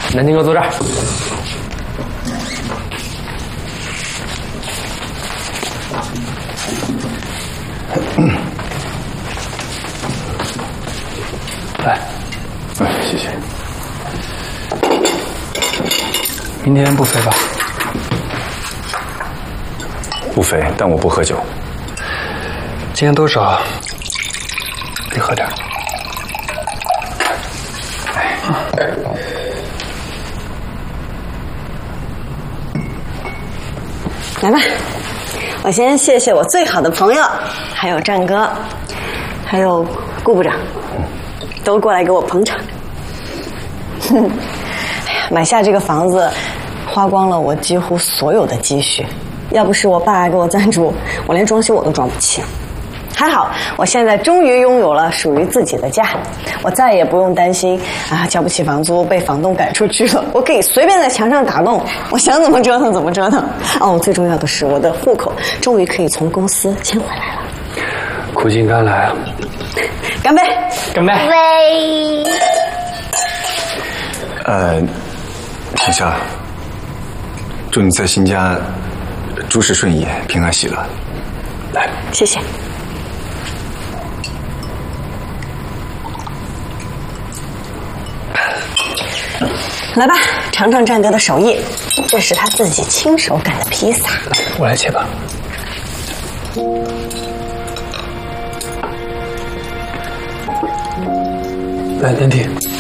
南天哥坐这儿。来，谢谢。明天不飞吧？ 不飞，但我不喝酒。 今天多少？得喝点。 来吧，我先谢谢我最好的朋友，还有战哥，还有顾部长，都过来给我捧场。买下这个房子，花光了我几乎所有的积蓄，要不是我爸给我赞助，我连装修我都装不起。还好，我现在终于拥有了属于自己的家，我再也不用担心交不起房租被房东赶出去了。我可以随便在墙上打洞，我想怎么折腾怎么折腾。哦，最重要的是我的户口终于可以从公司迁回来了。 苦尽甘来啊！ 干杯！ 干杯！ 喂。 等下，祝你在新家诸事顺意，平安喜乐。来， 谢谢。来吧，尝尝战哥的手艺，这是他自己亲手擀的披萨。 我来切吧。来，连体。